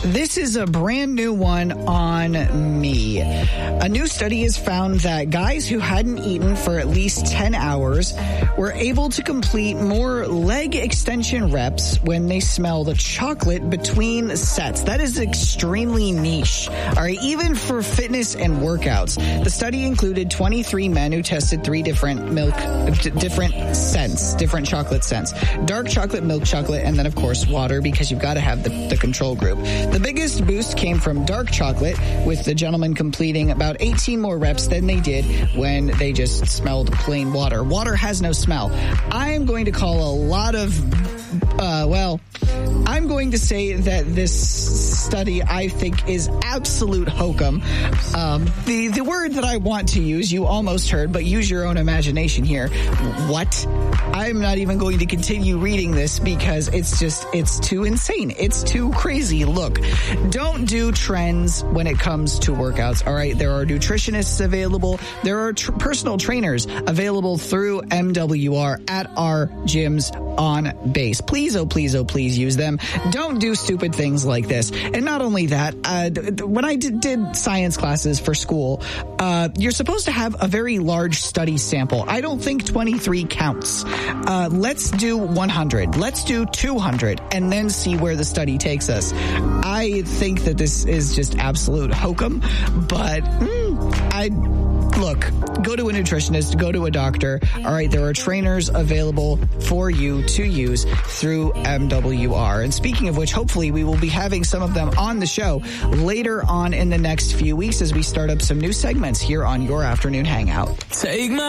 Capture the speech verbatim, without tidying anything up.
This is a brand new one on me. A new study has found that guys who hadn't eaten for at least ten hours were able to complete more leg extension reps when they smelled a chocolate between sets. That is extremely niche. All right, even for fitness and workouts. The study included twenty-three men who tested three different milk, d- different scents, different chocolate scents. Dark chocolate, milk chocolate, and then, of course, water, because you've got to have the, the control group. The biggest boost came from dark chocolate, with the gentleman completing about eighteen more reps than they did when they just smelled plain water. Water has no smell. I am going to call a lot of, uh, well, I'm going to say that this study, I think, is absolute hokum. Um, the, the word that I want to use, you almost heard, but use your own imagination here. What? I'm not even going to continue reading this because it's just, it's too insane. It's too crazy. Look, don't do trends when it comes to workouts, all right? There are nutritionists available. There are tr- personal trainers available through M W R at our gyms on base. Please, oh, please, oh, please use them. Don't do stupid things like this. And not only that, uh, when I did, did science classes for school, uh, you're supposed to have a very large study sample. I don't think twenty-three counts. Uh, let's do one hundred. Let's do two hundred and then see where the study takes us. I think that this is just absolute hokum, but mm, I... Look, go to a nutritionist, go to a doctor. All right, there are trainers available for you to use through M W R. And speaking of which, hopefully we will be having some of them on the show later on in the next few weeks as we start up some new segments here on Your Afternoon Hangout. Take my